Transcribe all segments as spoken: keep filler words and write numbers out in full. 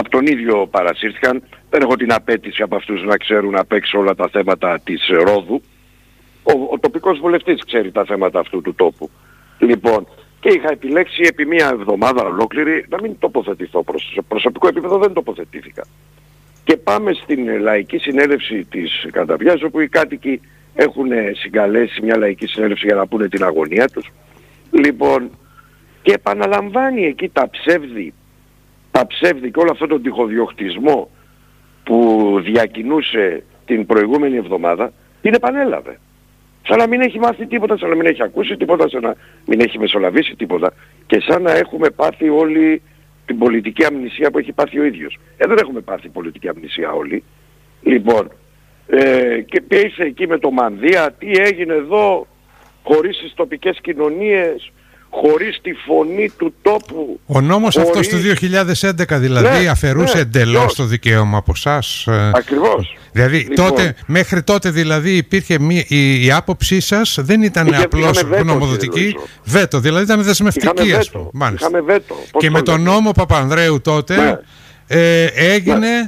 από τον ίδιο παρασύρθηκαν. Δεν έχω την απέτηση από αυτούς να ξέρουν απ' έξω όλα τα θέματα της Ρόδου. Ο, ο τοπικός βουλευτής ξέρει τα θέματα αυτού του τόπου. Λοιπόν, και είχα επιλέξει επί μία εβδομάδα ολόκληρη να μην τοποθετηθώ. Προς προσωπικό επίπεδο δεν τοποθετήθηκα. Και πάμε στην λαϊκή συνέλευση της Κανταβιάς, όπου οι κάτοικοι έχουν συγκαλέσει μια λαϊκή συνέλευση για να πούνε την αγωνία τους. Λοιπόν, και επαναλαμβάνει εκεί τα ψεύδη, τα ψεύδη και όλο αυτόν τον τυχοδιοκτισμό που διακινούσε την προηγούμενη εβδομάδα, την επανέλαβε. Σαν να μην έχει μάθει τίποτα, σαν να μην έχει ακούσει τίποτα, σαν να μην έχει μεσολαβήσει τίποτα και σαν να έχουμε πάθει όλη την πολιτική αμνησία που έχει πάθει ο ίδιος. Ε, δεν έχουμε πάθει πολιτική αμνησία όλοι. Λοιπόν, ε, και ήρθε εκεί με το Μανδύα, τι έγινε εδώ, χωρίς τις τοπικές κοινωνίες, χωρίς τη φωνή του τόπου. Ο νόμος χωρίς... αυτός του δύο χιλιάδες έντεκα δηλαδή, ναι, ναι, εντελώς ναι, το δικαίωμα από εσάς. Ακριβώς. Δηλαδή λοιπόν, τότε, μέχρι τότε δηλαδή υπήρχε μία, η, η άποψη σας δεν ήταν είχε, απλώς γνωμοδοτική, βέτο, δηλαδή ήταν δεσμευτική. Είχαμε ας βέτο, πούμε. είχαμε βέτο. Και με τον νόμο Παπανδρέου τότε ναι, ε, έγινε... Ναι.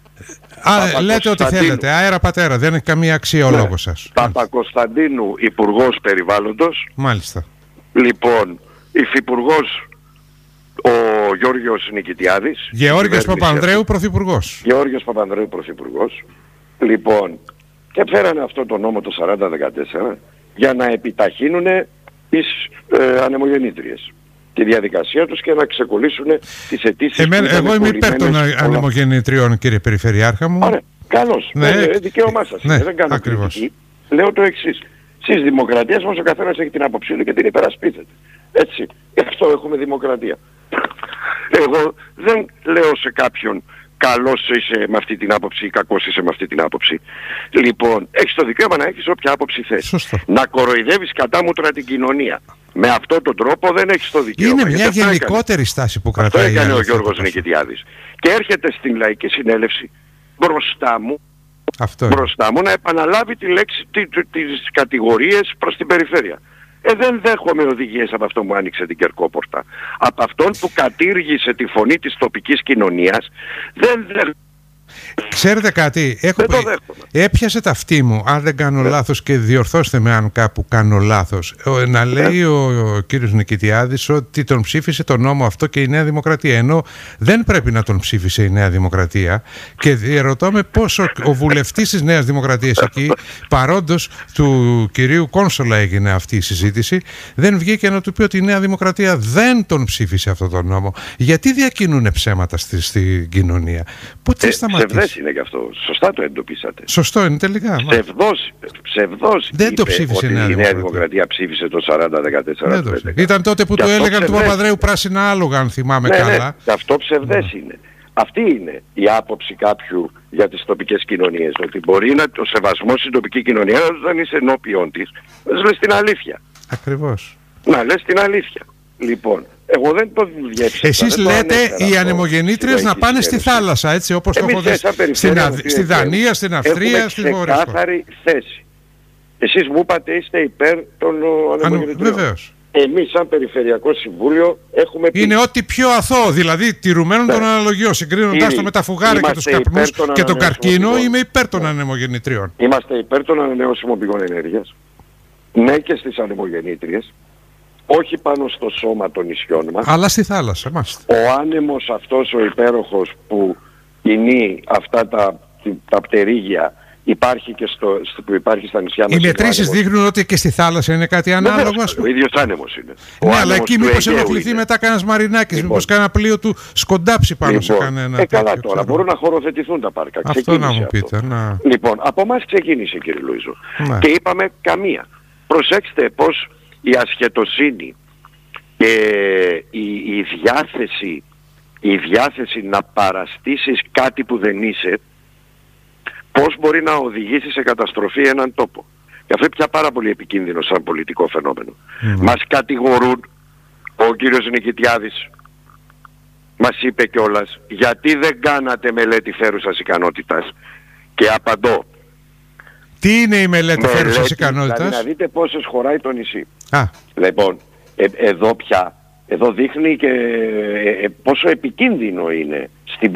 Α, λέτε ό,τι θέλετε, αέρα πατέρα, δεν έχει καμία αξία ο ναι, λόγος σας. Παπακοσταντίνου, Υπουργός Περιβάλλοντος. Μάλιστα. Λοιπόν, υφυπουργός ο Γιώργος Νικητιάδης. Γεώργιος Παπανδρέου, Πρωθυπουργός. Γεώργιος Παπανδρέου, Πρωθυπουργός. Λοιπόν, και φέρανε αυτό το νόμο το σαράντα δεκατέσσερα για να επιταχύνουν τις ε, ανεμογεννήτριες. Τη διαδικασία τους και να ξεκολλήσουν τις αιτήσεις. Εμένα, εγώ είμαι υπέρ των ανεμογεννητριών, κύριε Περιφερειάρχα μου. Ωραία, καλώς. Ναι, ναι, δικαίωμά σας. Ναι, δεν κάνω κριτική. Λέω το εξής. Στις δημοκρατίες όμως ο καθένας έχει την άποψή του και την υπερασπίζεται. Έτσι. Γι' αυτό έχουμε δημοκρατία. Εγώ δεν λέω σε κάποιον καλός είσαι με αυτή την άποψη ή κακός είσαι με αυτή την άποψη. Λοιπόν, έχεις το δικαίωμα να έχεις όποια άποψη θες. Σωστό. Να κοροϊδεύεις κατάμουτρα την κοινωνία. Με αυτόν τον τρόπο δεν έχεις το δικαίωμα. Είναι μια γενικότερη έκανε. στάση που κρατάει. Αυτό έκανε ο Γιώργος Νικητιάδης. Και έρχεται στην λαϊκή συνέλευση μπροστά μου, αυτό μπροστά μου να επαναλάβει τη λέξη, τη, τη, τις κατηγορίες προς την περιφέρεια. Ε, δεν δέχομαι οδηγίες από αυτό που άνοιξε την Κερκόπορτα. Από αυτόν που κατήργησε τη φωνή της τοπικής κοινωνίας, δεν δέχομαι. Ξέρετε κάτι, έχω... έπιασε τα αυτή μου, αν δεν κάνω ναι. λάθος, και διορθώστε με αν κάπου κάνω λάθος, να λέει ναι. ο, ο κύριος Νικητιάδης ότι τον ψήφισε τον νόμο αυτό και η Νέα Δημοκρατία, ενώ δεν πρέπει να τον ψήφισε η Νέα Δημοκρατία. Και διαρωτώ με πόσο ο βουλευτής της Νέας Δημοκρατίας εκεί, παρόντος του κυρίου Κόνσολα έγινε αυτή η συζήτηση, δεν βγήκε να του πει ότι η Νέα Δημοκρατία δεν τον ψήφισε αυτό τον νόμο. Γιατί διακινούν ψέματα στη, στην κοινωνία? Πού τι σταματήσει? Ψευδές είναι γι' αυτό. Σωστά το εντοπίσατε. Σωστό είναι τελικά. Ψευδός, ψευδός δεν είπε το ψήφισε ότι η Νέα η Νέα Δημοκρατία. Δημοκρατία ψήφισε το σαράντα δεκατέσσερα. Ήταν τότε που του έλεγαν του Παπανδρέου πράσινα άλογα, αν θυμάμαι ναι, καλά. Ναι, αυτό ψευδές ναι. είναι. Αυτή είναι η άποψη κάποιου για τις τοπικές κοινωνίες. Ότι μπορεί να το σεβασμό στην τοπική κοινωνία όταν είσαι ενώπιον της, να λες την αλήθεια. Ακριβώς. Να λες την αλήθεια. Λοιπόν, εγώ δεν το διέψηφα. Εσείς λέτε οι ανεμογεννήτριες να πάνε στη θάλασσα, έτσι, όπως το έχω δει στη Δανία, στην Αυστρία, στη Βόρεια. Έχουμε ξεκάθαρη θέση. Εσείς μου είπατε είστε υπέρ των ανεμογεννήτριων. Βεβαίως. Εμείς σαν Περιφερειακό Συμβούλιο έχουμε πει... Είναι ό,τι πιο αθώο, δηλαδή τηρουμένων ναι. των αναλογιών, συγκρίνοντας το με τα φουγάρια και τους καπνούς και τον καρκίνο, είμαι υπέρ των ναι. ανεμογεννητριών. Είμαστε υπέρ των ανανεώσιμων πηγών ενέργειας. Ναι και στις ανεμογεννήτριες. Όχι πάνω στο σώμα των νησιών μας. Αλλά στη θάλασσα, μάλιστα. Ο άνεμος αυτός ο υπέροχος που κινεί αυτά τα, τα πτερίγια υπάρχει και στο, στο, που υπάρχει στα νησιά μας. Οι μετρήσεις δείχνουν ότι και στη θάλασσα είναι κάτι ανάλογο. Ο ίδιος άνεμος είναι. Ναι, αλλά εκεί μήπως ενοχληθεί μετά κανένας μαρινάκης, λοιπόν, μήπως κανένα πλοίο του σκοντάψει πάνω λοιπόν, σε κανένα. Ε, καλά τώρα, ξέρω. Μπορούν να χωροθετηθούν τα πάρκα. Αυτό ξεκίνησε να μου πείτε. Αυτό. Να... Λοιπόν, από εμάς ξεκίνησε κύριε Λουίζο. Να. Και είπαμε καμία. Προσέξτε πως η ασχετοσύνη και η, η, διάθεση, η διάθεση να παραστήσεις κάτι που δεν είσαι, πώς μπορεί να οδηγήσει σε καταστροφή έναν τόπο. Και αυτό είναι πια πάρα πολύ επικίνδυνο σαν πολιτικό φαινόμενο. Mm. Μας κατηγορούν, ο κύριος Νικητιάδης μας είπε κιόλας, γιατί δεν κάνατε μελέτη φέρουσας ικανότητας. Και απαντώ. Τι είναι η μελέτη φέρουσας ικανότητας? Δηλαδή να δείτε πόσες χωράει το νησί. Α. Λοιπόν, ε, εδώ πια, εδώ δείχνει και ε, ε, πόσο επικίνδυνο είναι στην